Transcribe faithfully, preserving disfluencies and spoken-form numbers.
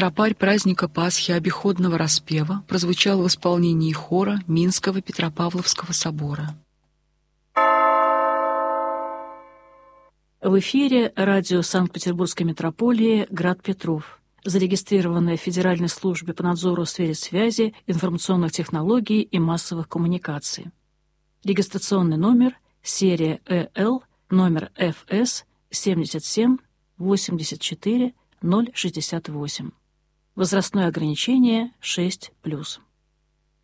тропарь праздника Пасхи обиходного распева прозвучал в исполнении хора Минского Петропавловского собора. В эфире радио Санкт-Петербургской митрополии «Град Петров», зарегистрированное в Федеральной службе по надзору в сфере связи, информационных технологий и массовых коммуникаций. Регистрационный номер серия Э Л, номер Ф С семьдесят семь восемьдесят четыре ноль шестьдесят восемь. Возрастное ограничение шесть плюс.